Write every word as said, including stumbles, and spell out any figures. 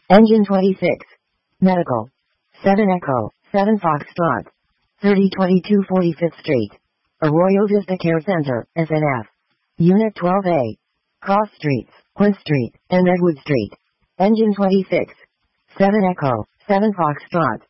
Engine twenty-six. Medical. seven Echo, seven Foxtrot. thirty twenty-two forty-fifth Street. Arroyo Vista Care Center, S N F. Unit twelve A. Cross Streets, Quince Street, and Redwood Street. Engine twenty-six. seven Echo, seven Foxtrot.